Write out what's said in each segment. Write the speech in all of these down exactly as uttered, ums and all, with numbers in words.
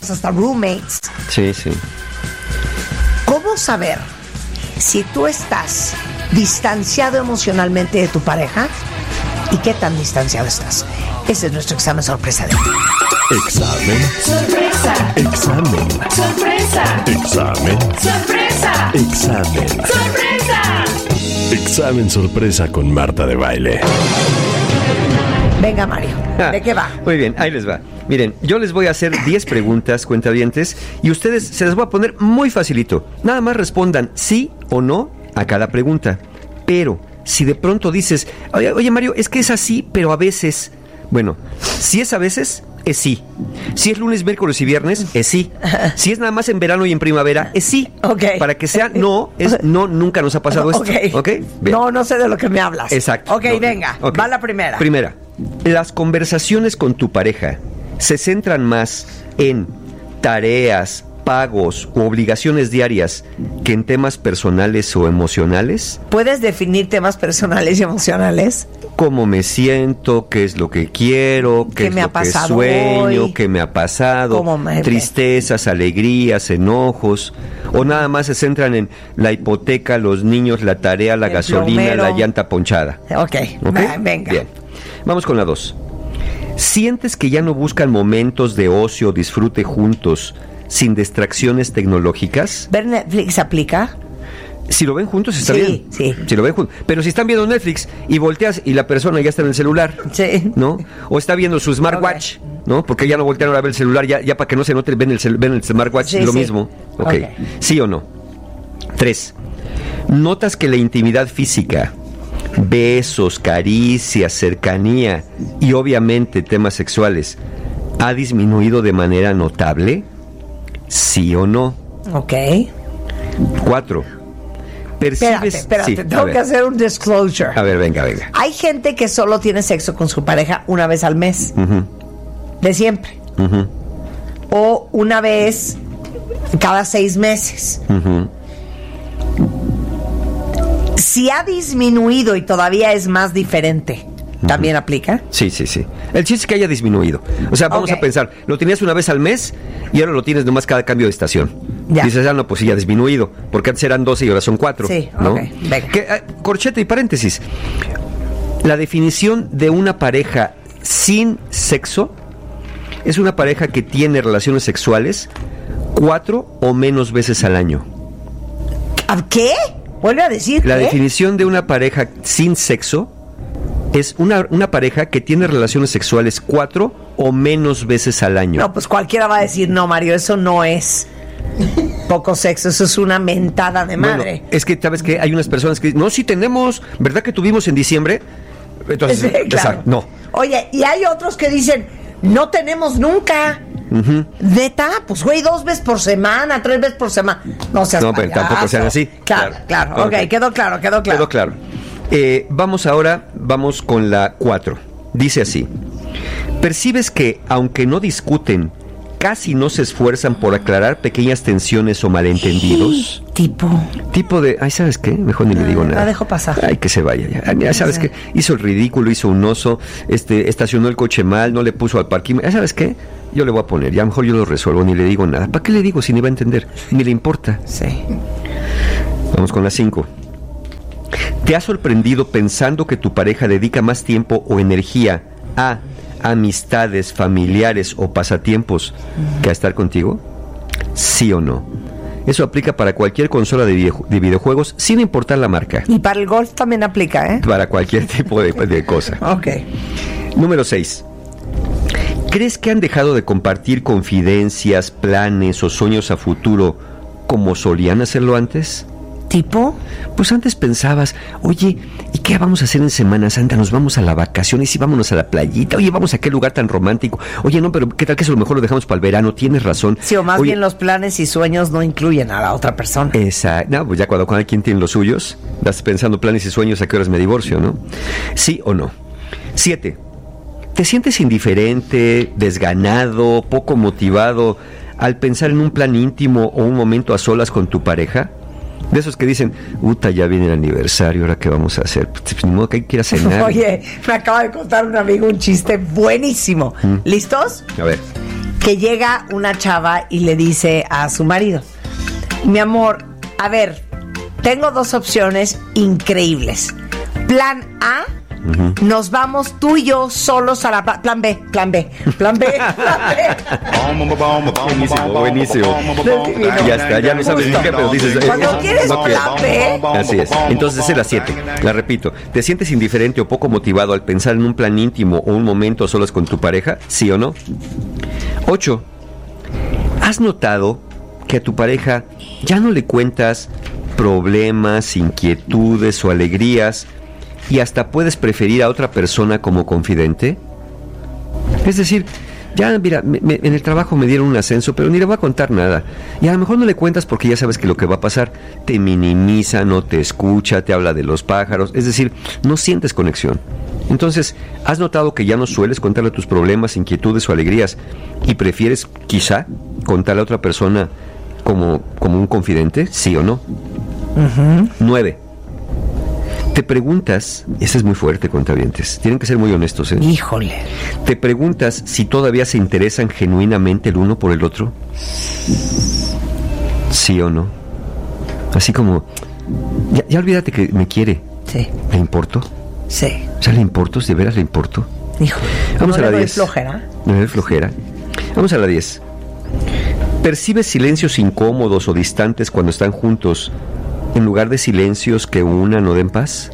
hasta roommates. Sí, sí. ¿Cómo saber si tú estás distanciado emocionalmente de tu pareja y qué tan distanciado estás? Ese es nuestro examen sorpresa de hoy. Examen. Sorpresa. Examen. Sorpresa. Examen. Sorpresa. Examen. Sorpresa. Examen sorpresa con Marta de Baile. Venga, Mario, ¿de qué va? Muy bien, ahí les va. Miren, yo les voy a hacer diez preguntas, cuentavientes, y ustedes se las voy a poner muy facilito. Nada más respondan sí o no a cada pregunta. Pero, si de pronto dices, oye, oye Mario, es que es así, pero a veces... Bueno, si es a veces, es sí. Si es lunes, miércoles y viernes, es sí. Si es nada más en verano y en primavera, es sí. Ok. Para que sea no, es no, nunca nos ha pasado esto. Ok. ¿Ok? Bien. No, no sé de lo que me hablas. Exacto. Ok, No, venga, ok. va la primera. Primera, las conversaciones con tu pareja se centran más en tareas, pagos u obligaciones diarias que en temas personales o emocionales. ¿Puedes definir temas personales y emocionales? ¿Cómo me siento? ¿Qué es lo que quiero? ¿Qué, ¿Qué es me lo ha pasado que sueño? hoy? ¿Qué me ha pasado? ¿Cómo me- Tristezas, alegrías, enojos. ¿O nada más se centran en la hipoteca, los niños, la tarea, la El gasolina, plomero. la llanta ponchada? Ok, ¿Ok? va, venga. Bien. Vamos con la dos. ¿Sientes que ya no buscan momentos de ocio o disfrute juntos sin distracciones tecnológicas? ¿Ver Netflix aplica? Si lo ven juntos está Sí, bien. sí. Si lo ven juntos. Pero si están viendo Netflix y volteas y la persona ya está en el celular, Sí. ¿no? O está viendo su smartwatch, ¿no? Porque ya no voltearon a ver el celular, ya, ya para que no se note, ven el, cel- ven el smartwatch, Sí, lo sí. mismo. Ok. Ok. ¿Sí o no? Tres. ¿Notas que la intimidad física, besos, caricias, cercanía y obviamente temas sexuales ha disminuido de manera notable? ¿Sí o no? Ok. Cuatro. ¿Percibes? Espérate, espérate, Sí, a tengo ver. que hacer un disclosure. A ver, venga, venga. Hay gente que solo tiene sexo con su pareja una vez al mes, Ujú, de siempre. ujú, O una vez cada seis meses. ujú. Si ha disminuido y todavía es más diferente, ¿también aplica? Sí, sí, sí. El chiste es que haya disminuido. O sea, vamos Ok. a pensar, lo tenías una vez al mes y ahora lo tienes nomás cada cambio de estación. Ya. Dices, ah, no, pues sí, ya ha disminuido, porque antes eran doce y ahora son cuatro. Sí, ¿no? ok, venga. Que, ah, corchete y paréntesis. La definición de una pareja sin sexo es una pareja que tiene relaciones sexuales cuatro o menos veces al año. ¿A ¿Qué? Vuelve a decir. La ¿qué? definición de una pareja sin sexo es una, una pareja que tiene relaciones sexuales cuatro o menos veces al año. No, pues cualquiera va a decir, no, Mario, eso no es poco sexo, eso es una mentada de madre. Bueno, es que, ¿sabes qué? Hay unas personas que dicen, no, sí tenemos, ¿verdad que tuvimos en diciembre? Entonces, Sí, claro. exacto, no. Oye, y hay otros que dicen, no tenemos nunca. Ujú. ¿Neta? Pues, güey, dos veces por semana, tres veces por semana. No seas No, pero payaso. tampoco sean así. Claro, claro. Claro. Ok, Ok. quedó claro, quedó claro. Quedó claro. Eh, vamos ahora, vamos con la cuatro. Dice así. ¿Percibes que, aunque no discuten, casi no se esfuerzan por aclarar pequeñas tensiones o malentendidos? Tipo. Tipo de, ay, ¿sabes qué? Mejor ni le digo la nada. dejo pasar. Ay, que se vaya ya. Ya sabes Sí. qué, hizo el ridículo, hizo un oso, este, estacionó el coche mal, no le puso al parquímetro. Ya sabes qué, yo le voy a poner, ya mejor yo lo resuelvo, ni le digo nada. ¿Para qué le digo si ni va a entender? Ni le importa. Sí. Vamos con la cinco. ¿Te has sorprendido pensando que tu pareja dedica más tiempo o energía a amistades, familiares o pasatiempos que a estar contigo? ¿Sí o no? Eso aplica para cualquier consola de, video- de videojuegos, sin importar la marca. Y para el golf también aplica, ¿eh? Para cualquier tipo de, de cosa. Ok. Número seis. ¿Crees que han dejado de compartir confidencias, planes o sueños a futuro como solían hacerlo antes? ¿Tipo? Pues antes pensabas, oye, ¿y qué vamos a hacer en Semana Santa? Nos vamos a la vacación y si vámonos a la playita. Oye, vamos a qué lugar tan romántico. Oye, no, pero ¿qué tal que eso a lo mejor lo dejamos para el verano? Tienes razón. Sí, o más Oye, bien los planes y sueños no incluyen a la otra persona. Exacto. No, pues ya cuando cada quien tiene los suyos, estás pensando planes y sueños, a qué horas me divorcio, ¿no? ¿Sí o no? Siete. ¿Te sientes indiferente, desganado, poco motivado al pensar en un plan íntimo o un momento a solas con tu pareja? De esos que dicen, uta, ya viene el aniversario, ¿ahora qué vamos a hacer? Pues ni modo que hay que ir a cenar. Oye, me acaba de contar un amigo un chiste buenísimo. Mm. ¿Listos? A ver. que llega una chava y le dice a su marido, mi amor, a ver, tengo dos opciones increíbles. Plan A, uh-huh. nos vamos tú y yo solos a la pla- plan B, plan B, plan B, plan B. buenísimo, buenísimo. Ya está, ya no sabes ni qué, pero dices... Cuando eh, quieres okay. plan B... Así es. Entonces es la siete. La repito. ¿Te sientes indiferente o poco motivado al pensar en un plan íntimo o un momento a solas con tu pareja? ¿Sí o no? ocho. ¿Has notado que a tu pareja ya no le cuentas problemas, inquietudes o alegrías y hasta puedes preferir a otra persona como confidente? Es decir, ya mira, me, me, en el trabajo me dieron un ascenso, pero ni le voy a contar nada. Y a lo mejor no le cuentas porque ya sabes que lo que va a pasar te minimiza, no te escucha, te habla de los pájaros. Es decir, no sientes conexión. Entonces, ¿has notado que ya no sueles contarle tus problemas, inquietudes o alegrías y prefieres, quizá, contarle a otra persona como, como un confidente? ¿Sí o no? Uh-huh. Nueve. Te preguntas, ese es muy fuerte, cuentavientes, tienen que ser muy honestos, ¿eh? Híjole. Te preguntas si todavía se interesan genuinamente el uno por el otro. ¿Sí o no? Así como, ya, ya olvídate que me quiere. Sí. ¿Le importo? Sí. O sea, ¿le importo? ¿De veras le importo? Híjole. Vamos ¿No a la le doy diez. flojera? ¿Me doy flojera? Vamos a la diez. ¿Percibes silencios incómodos o distantes cuando están juntos en lugar de silencios que unan o den paz?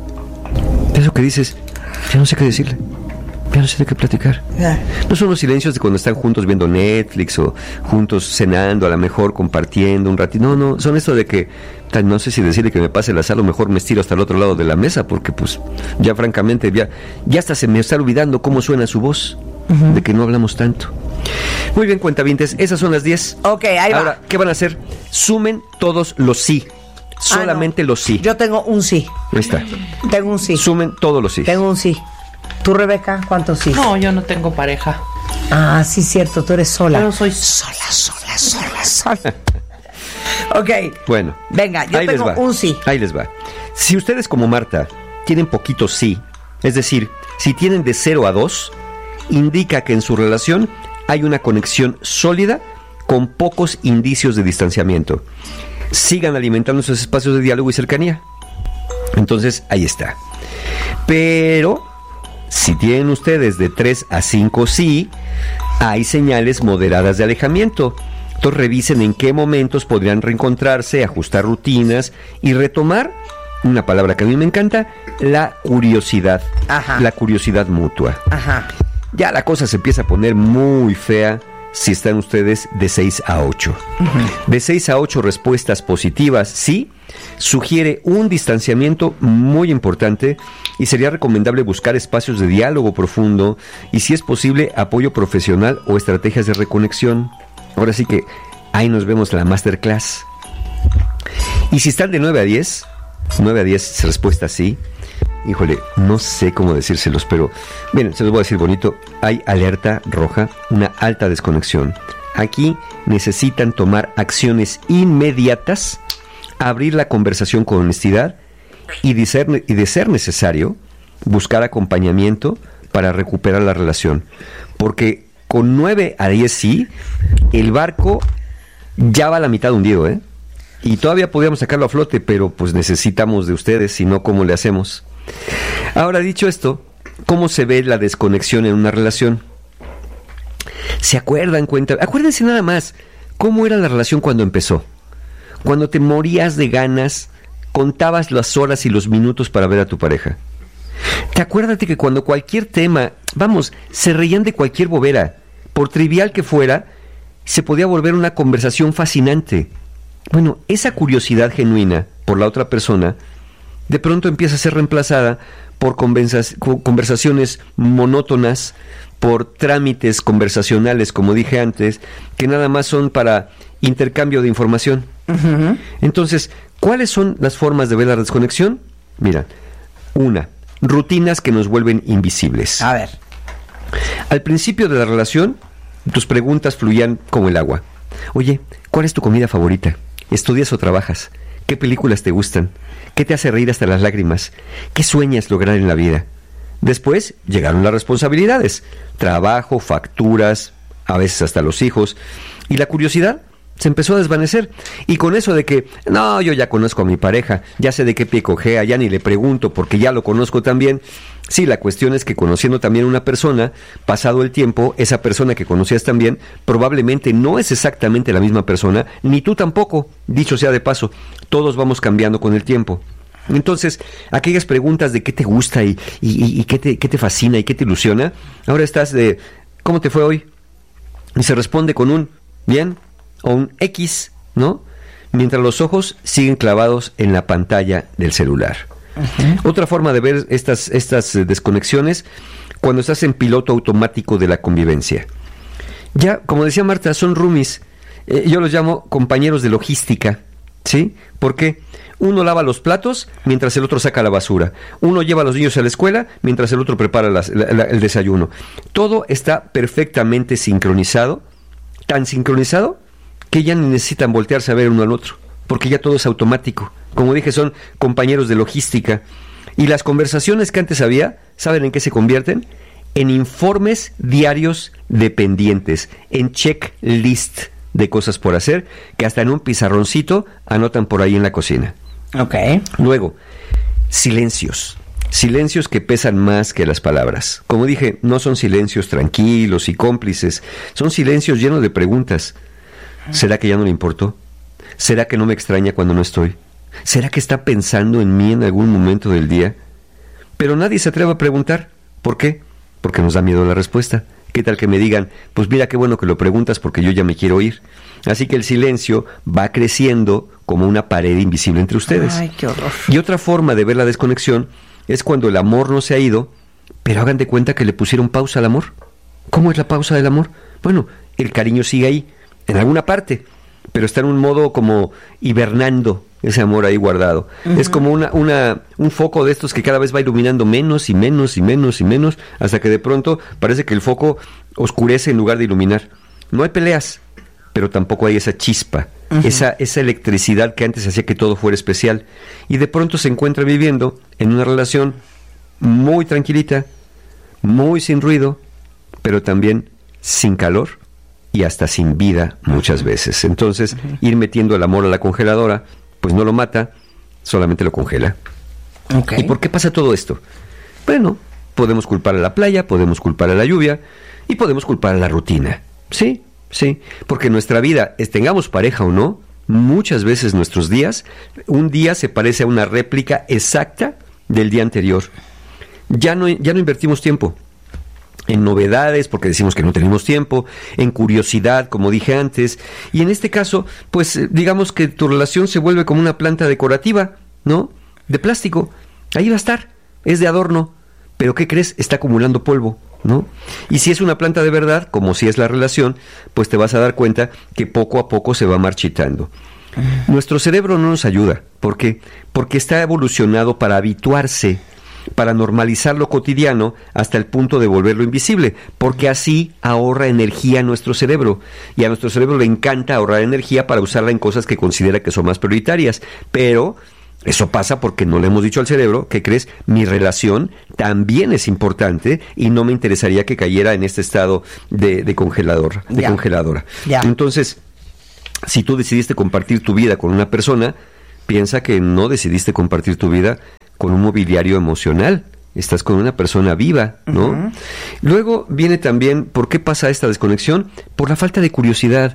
Eso que dices, ya no sé qué decirle, ya no sé de qué platicar. Yeah. No son los silencios de cuando están juntos viendo Netflix o juntos cenando, a lo mejor compartiendo un ratito. No, no, son esto de que no sé si decirle que me pase la sal o mejor me estiro hasta el otro lado de la mesa porque pues ya francamente ya, ya hasta se me está olvidando cómo suena su voz, uh-huh. de que no hablamos tanto. Muy bien, cuentavientes, esas son las diez. Ok, ahí va. Ahora, ¿qué van a hacer? Sumen todos los sí. Solamente ah, no. los sí. Yo tengo un sí. Ahí está. Tengo un sí. Sumen todos los sí. Tengo un sí. ¿Tú, Rebeca, cuántos sí? No, yo no tengo pareja. Ah, sí, cierto, tú eres sola. Yo soy sola, sola, sola, sola. Ok. Bueno. Venga, yo ahí tengo les va. un sí. Ahí les va. Si ustedes como Marta tienen poquito sí, es decir, si tienen de cero a dos, indica que en su relación hay una conexión sólida con pocos indicios de distanciamiento. Sigan alimentando esos espacios de diálogo y cercanía. Entonces, ahí está. Pero, si tienen ustedes de tres a cinco sí, hay señales moderadas de alejamiento. Entonces, revisen en qué momentos podrían reencontrarse, ajustar rutinas y retomar, una palabra que a mí me encanta, la curiosidad. Ajá. La curiosidad mutua. Ajá. Ya la cosa se empieza a poner muy fea si están ustedes de seis a ocho. Uh-huh. De seis a ocho respuestas positivas, sí, sugiere un distanciamiento muy importante y sería recomendable buscar espacios de diálogo profundo y, si es posible, apoyo profesional o estrategias de reconexión. Ahora sí que ahí nos vemos la masterclass. Y si están de nueve a diez, nueve a diez respuestas sí, híjole, no sé cómo decírselos, pero miren, se los voy a decir bonito. Hay alerta roja, una alta desconexión. Aquí necesitan tomar acciones inmediatas, abrir la conversación con honestidad y de ser, y de ser necesario, buscar acompañamiento para recuperar la relación. Porque con nueve a diez sí, el barco ya va a la mitad hundido, ¿eh? Y todavía podríamos sacarlo a flote, pero pues necesitamos de ustedes, si no, ¿cómo le hacemos? Ahora, dicho esto, ¿cómo se ve la desconexión en una relación? ¿Se acuerdan? Cuenta, acuérdense nada más, ¿cómo era la relación cuando empezó? Cuando te morías de ganas, contabas las horas y los minutos para ver a tu pareja. Te acuérdate que cuando cualquier tema, vamos, se reían de cualquier bobera, por trivial que fuera, se podía volver una conversación fascinante. Bueno, esa curiosidad genuina por la otra persona de pronto empieza a ser reemplazada por conversaciones monótonas, por trámites conversacionales, como dije antes, que nada más son para intercambio de información. Uh-huh. Entonces, ¿cuáles son las formas de ver la desconexión? Mira, una, rutinas que nos vuelven invisibles. A ver. Al principio de la relación, tus preguntas fluían como el agua. Oye, ¿cuál es tu comida favorita? ¿Estudias o trabajas? ¿Qué películas te gustan? ¿Qué te hace reír hasta las lágrimas? ¿Qué sueñas lograr en la vida? Después llegaron las responsabilidades. Trabajo, facturas, a veces hasta los hijos, y la curiosidad se empezó a desvanecer. Y con eso de que, no, yo ya conozco a mi pareja, ya sé de qué pie cojea, ya ni le pregunto porque ya lo conozco también. Sí, la cuestión es que conociendo también a una persona, pasado el tiempo, esa persona que conocías también, probablemente no es exactamente la misma persona, ni tú tampoco, dicho sea de paso, todos vamos cambiando con el tiempo. Entonces, aquellas preguntas de qué te gusta y, y, y, y qué, te, qué te fascina y qué te ilusiona, ahora estás de, ¿cómo te fue hoy? Y se responde con un bien o un X, ¿no? Mientras los ojos siguen clavados en la pantalla del celular. Uh-huh. Otra forma de ver estas, estas desconexiones, cuando estás en piloto automático de la convivencia. Ya, como decía Marta, son roomies. Eh, yo los llamo compañeros de logística, ¿sí? ¿Por qué? Uno lava los platos mientras el otro saca la basura. Uno lleva a los niños a la escuela mientras el otro prepara las, la, la, el desayuno. Todo está perfectamente sincronizado, tan sincronizado que ya ni necesitan voltearse a ver uno al otro, porque ya todo es automático. Como dije, son compañeros de logística. Y las conversaciones que antes había, ¿saben en qué se convierten? En informes diarios de pendientes, en checklist de cosas por hacer, que hasta en un pizarroncito anotan por ahí en la cocina. Ok. Luego, silencios. Silencios que pesan más que las palabras. Como dije, no son silencios tranquilos y cómplices, son silencios llenos de preguntas. ¿Será que ya no le importó? ¿Será que no me extraña cuando no estoy? ¿Será que está pensando en mí en algún momento del día? Pero nadie se atreve a preguntar. ¿Por qué? Porque nos da miedo la respuesta. ¿Qué tal que me digan, pues mira qué bueno que lo preguntas porque yo ya me quiero ir? Así que el silencio va creciendo como una pared invisible entre ustedes. Ay, qué horror. Y otra forma de ver la desconexión es cuando el amor no se ha ido, pero hagan de cuenta que le pusieron pausa al amor. ¿Cómo es la pausa del amor? Bueno, el cariño sigue ahí, en alguna parte, pero está en un modo como hibernando ese amor ahí guardado. Uh-huh. Es como una, una, un foco de estos que cada vez va iluminando menos y menos y menos y menos, hasta que de pronto parece que el foco oscurece en lugar de iluminar. No hay peleas, pero tampoco hay esa chispa, uh-huh. esa, esa electricidad que antes hacía que todo fuera especial. Y de pronto se encuentra viviendo en una relación muy tranquilita, muy sin ruido, pero también sin calor y hasta sin vida muchas veces. Entonces, uh-huh. ir metiendo el amor a la congeladora, pues no lo mata, solamente lo congela. Okay. ¿Y por qué pasa todo esto? Bueno, podemos culpar a la playa, podemos culpar a la lluvia y podemos culpar a la rutina. Sí, sí, porque nuestra vida, es, tengamos pareja o no, muchas veces nuestros días, un día se parece a una réplica exacta del día anterior. Ya no, ya no invertimos tiempo en novedades, porque decimos que no tenemos tiempo, en curiosidad, como dije antes, y en este caso, pues digamos que tu relación se vuelve como una planta decorativa, ¿no? De plástico, ahí va a estar, es de adorno, pero ¿qué crees? Está acumulando polvo, ¿no? Y si es una planta de verdad, como si es la relación, pues te vas a dar cuenta que poco a poco se va marchitando. Nuestro cerebro no nos ayuda, ¿por qué? Porque está evolucionado para habituarse, para normalizar lo cotidiano hasta el punto de volverlo invisible, porque así ahorra energía a nuestro cerebro, y a nuestro cerebro le encanta ahorrar energía para usarla en cosas que considera que son más prioritarias, pero eso pasa porque no le hemos dicho al cerebro, ¿qué crees? Mi relación también es importante y no me interesaría que cayera en este estado de, de congelador, de ya. congeladora. Ya. Entonces, si tú decidiste compartir tu vida con una persona, piensa que no decidiste compartir tu vida con un mobiliario emocional. Estás con una persona viva, ¿no? Uh-huh. Luego viene también, ¿por qué pasa esta desconexión? Por la falta de curiosidad.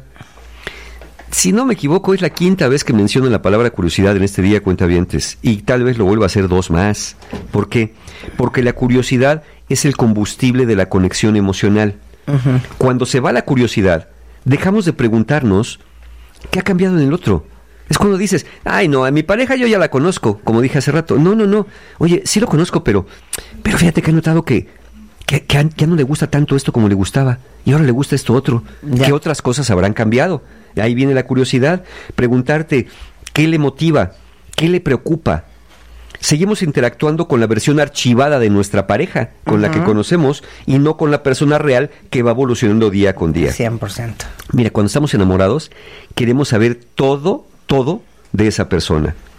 Si no me equivoco, es la quinta vez que menciono la palabra curiosidad en este día, cuentavientes, y tal vez lo vuelva a hacer dos más. ¿Por qué? Porque la curiosidad es el combustible de la conexión emocional. Uh-huh. Cuando se va la curiosidad, dejamos de preguntarnos ¿qué ha cambiado en el otro? Es cuando dices, ay no, a mi pareja yo ya la conozco, como dije hace rato. No, no, no, oye, sí lo conozco, pero pero fíjate que he notado que, que, que a, ya no le gusta tanto esto como le gustaba, y ahora le gusta esto otro. Ya. ¿Qué otras cosas habrán cambiado? Ahí viene la curiosidad, preguntarte, ¿qué le motiva? ¿Qué le preocupa? Seguimos interactuando con la versión archivada de nuestra pareja, con uh-huh. la que conocemos, y no con la persona real que va evolucionando día con día. cien por ciento. Mira, cuando estamos enamorados, queremos saber todo, todo de esa persona.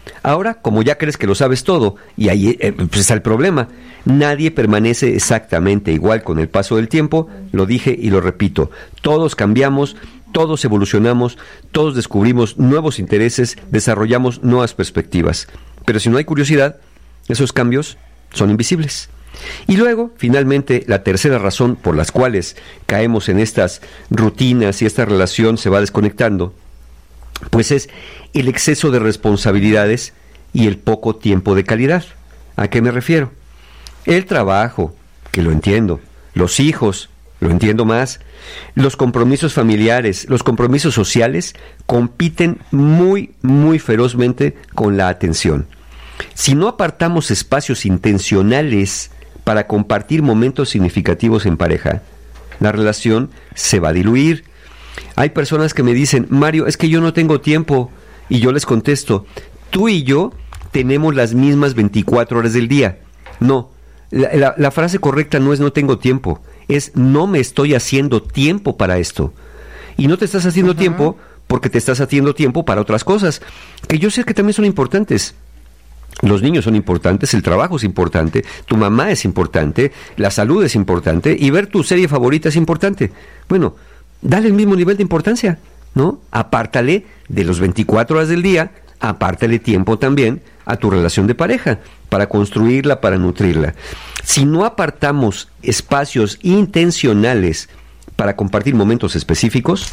Ahora, como ya crees que lo sabes todo, y ahí eh, pues está el problema, nadie permanece exactamente igual con el paso del tiempo, lo dije y lo repito, todos cambiamos, todos evolucionamos, todos descubrimos nuevos intereses, desarrollamos nuevas perspectivas, pero si no hay curiosidad, esos cambios son invisibles. Y luego, finalmente, la tercera razón por las cuales caemos en estas rutinas y esta relación se va desconectando, pues es el exceso de responsabilidades y el poco tiempo de calidad. ¿A qué me refiero? El trabajo, que lo entiendo, los hijos, lo entiendo más, los compromisos familiares, los compromisos sociales compiten muy, muy ferozmente con la atención. Si no apartamos espacios intencionales para compartir momentos significativos en pareja, la relación se va a diluir. Hay personas que me dicen, Mario, es que yo no tengo tiempo, y yo les contesto, tú y yo tenemos las mismas veinticuatro horas del día. No, la, la, la frase correcta no es no tengo tiempo, es no me estoy haciendo tiempo para esto. Y no te estás haciendo uh-huh. tiempo porque te estás haciendo tiempo para otras cosas, que yo sé que también son importantes. Los niños son importantes, el trabajo es importante, tu mamá es importante, la salud es importante, y ver tu serie favorita es importante. Bueno, dale el mismo nivel de importancia, ¿no? Apártale de los veinticuatro horas del día, apártale tiempo también a tu relación de pareja, para construirla, para nutrirla. Si no apartamos espacios intencionales para compartir momentos específicos,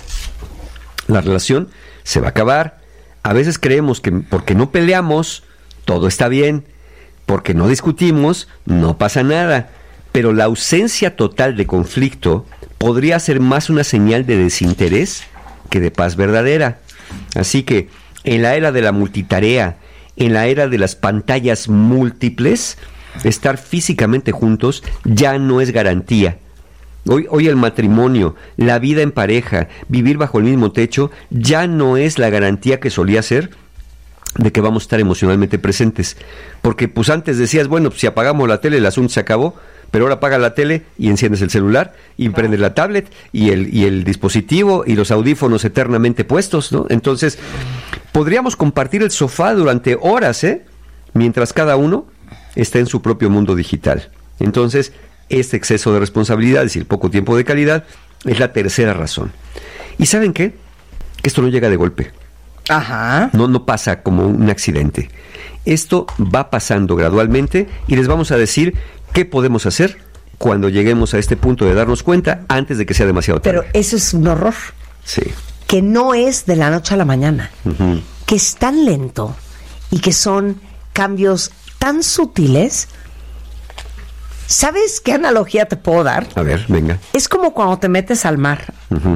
la relación se va a acabar. A veces creemos que porque no peleamos, todo está bien, porque no discutimos, no pasa nada, pero la ausencia total de conflicto podría ser más una señal de desinterés que de paz verdadera. Así que, en la era de la multitarea, en la era de las pantallas múltiples, estar físicamente juntos ya no es garantía. Hoy, hoy el matrimonio, la vida en pareja, vivir bajo el mismo techo, ya no es la garantía que solía ser de que vamos a estar emocionalmente presentes. Porque pues antes decías, bueno, pues si apagamos la tele el asunto se acabó, pero ahora apaga la tele y enciendes el celular y prendes la tablet y el, y el dispositivo y los audífonos eternamente puestos, ¿no? Entonces, podríamos compartir el sofá durante horas, ¿eh? Mientras cada uno está en su propio mundo digital. Entonces, este exceso de responsabilidades y el poco tiempo de calidad es la tercera razón. ¿Y saben qué? Que esto no llega de golpe. Ajá. No, no pasa como un accidente. Esto va pasando gradualmente y les vamos a decir qué podemos hacer cuando lleguemos a este punto de darnos cuenta antes de que sea demasiado tarde. Pero eso es un horror. Sí. Que no es de la noche a la mañana. Uh-huh. Que es tan lento y que son cambios tan sutiles. ¿Sabes qué analogía te puedo dar? A ver, venga. Es como cuando te metes al mar. Uh-huh.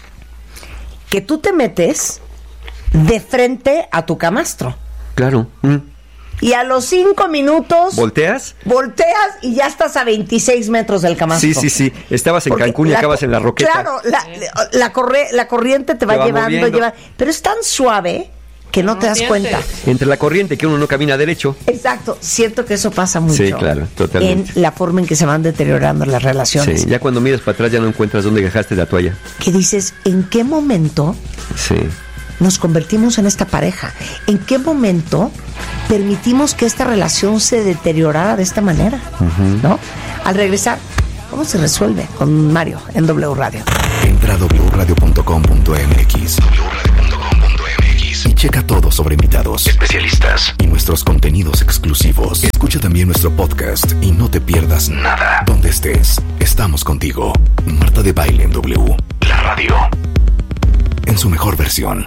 Que tú te metes de frente a tu camastro. Claro. Mm. Y a los cinco minutos... ¿Volteas? Volteas y ya estás a veintiséis metros del camastro. Sí, sí, sí. Estabas en Porque Cancún y la, acabas en la Roqueta. Claro, la, la, corre, la corriente te va, te va llevando, lleva, pero es tan suave que no, no te das sientes. cuenta. Entre la corriente que uno no camina derecho. Exacto. Siento que eso pasa mucho. Sí, claro, totalmente. En la forma en que se van deteriorando las relaciones. Sí, ya cuando miras para atrás ya no encuentras dónde dejaste la toalla. Que dices, ¿en qué momento... Sí. nos convertimos en esta pareja? ¿En qué momento permitimos que esta relación se deteriorara de esta manera? Uh-huh. ¿No? Al regresar, ¿cómo se resuelve? Con Mario en W Radio. Entra a doble u radio punto com punto m x doble u radio punto com punto m x y checa todo sobre invitados, especialistas y nuestros contenidos exclusivos. Escucha también nuestro podcast y no te pierdas nada. Donde estés, estamos contigo. Marta de Baile en W, la radio en su mejor versión.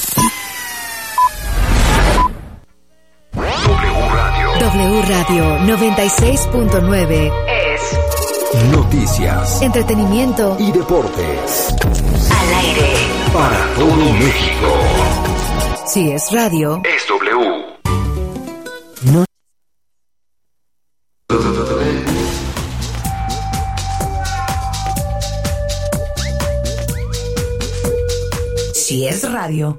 W Radio. W Radio noventa y seis punto nueve es noticias, entretenimiento y deportes. Al aire Para todo México. Si es radio, es W. No. Si es radio,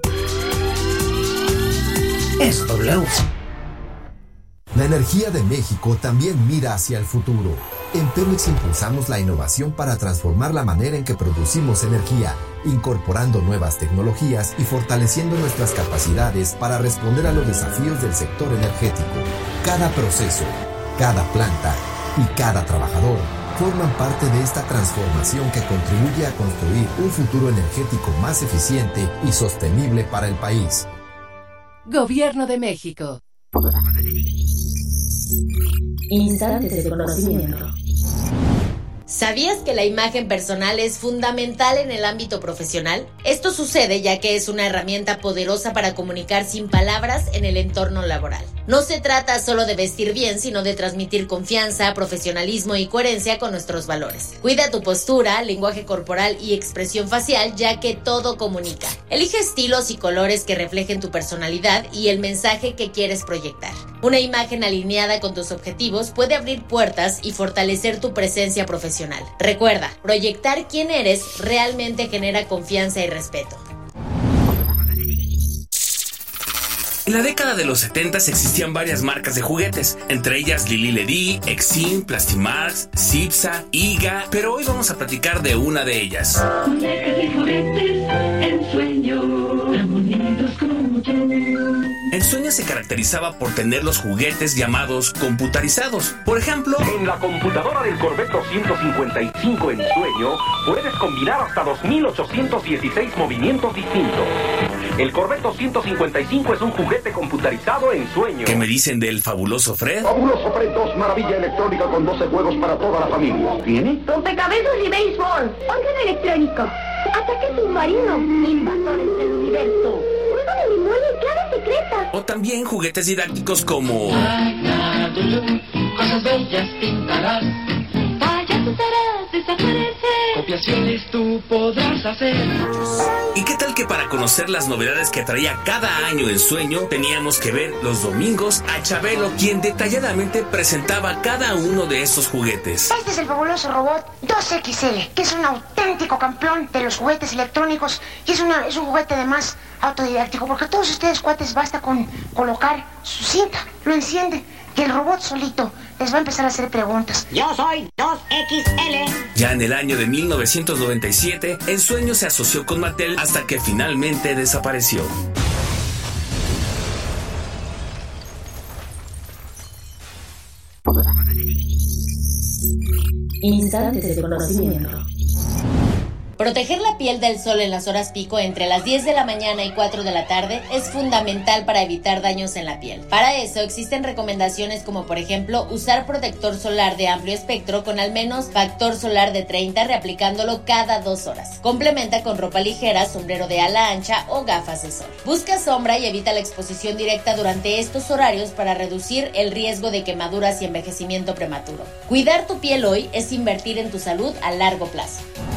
es W. La energía de México también mira hacia el futuro. En Pemex impulsamos la innovación para transformar la manera en que producimos energía, incorporando nuevas tecnologías y fortaleciendo nuestras capacidades para responder a los desafíos del sector energético. Cada proceso, cada planta y cada trabajador forman parte de esta transformación que contribuye a construir un futuro energético más eficiente y sostenible para el país. Gobierno de México. Instantes de conocimiento. ¿Sabías que la imagen personal es fundamental en el ámbito profesional? Esto sucede ya que es una herramienta poderosa para comunicar sin palabras en el entorno laboral. No se trata solo de vestir bien, sino de transmitir confianza, profesionalismo y coherencia con nuestros valores. Cuida tu postura, lenguaje corporal y expresión facial, ya que todo comunica. Elige estilos y colores que reflejen tu personalidad y el mensaje que quieres proyectar. Una imagen alineada con tus objetivos puede abrir puertas y fortalecer tu presencia profesional. Recuerda, proyectar quién eres realmente genera confianza y respeto. En la década de los setentas existían varias marcas de juguetes, entre ellas Lili Ledy, Exim, Plastimax, Cipsa, Iga, pero hoy vamos a platicar de una de ellas. Muñecas y juguetes, en sueño, tan bonitos como yo. Ensueño se caracterizaba por tener los juguetes llamados computarizados. Por ejemplo, en la computadora del Corvette doscientos cincuenta y cinco Ensueño puedes combinar hasta dos mil ochocientos dieciséis movimientos distintos. El Corvette doscientos cincuenta y cinco es un juguete computarizado Ensueño. ¿Qué me dicen del fabuloso Fred? Fabuloso Fred dos, maravilla electrónica con doce juegos para toda la familia. ¿Tiene? Rompecabezas y béisbol. Órgano electrónico. Ataque submarino. Invasores del universo. Juego de limón y clave secreta. O también juguetes didácticos como... Cosas bellas pintarás. Payasos harás desaparecer. Copiaciones tú podrás hacer. ¿Y qué tal que para conocer las novedades que traía cada año Ensueño teníamos que ver los domingos a Chabelo, quien detalladamente presentaba cada uno de estos juguetes? Este es el fabuloso robot dos equis ele, que es un auténtico campeón de los juguetes electrónicos y es, una, es un juguete además autodidáctico, porque todos ustedes, cuates, basta con colocar su cinta, lo enciende y el robot solito les va a empezar a hacer preguntas. Yo soy dos equis ele. Ya en el año de mil novecientos noventa y siete, Ensueño se asoció con Mattel hasta que finalmente desapareció. Instantes de conocimiento. Proteger la piel del sol en las horas pico entre las diez de la mañana y cuatro de la tarde es fundamental para evitar daños en la piel. Para eso existen recomendaciones como por ejemplo usar protector solar de amplio espectro con al menos factor solar de treinta, reaplicándolo cada dos horas. Complementa con ropa ligera, sombrero de ala ancha o gafas de sol. Busca sombra y evita la exposición directa durante estos horarios para reducir el riesgo de quemaduras y envejecimiento prematuro. Cuidar tu piel hoy es invertir en tu salud a largo plazo.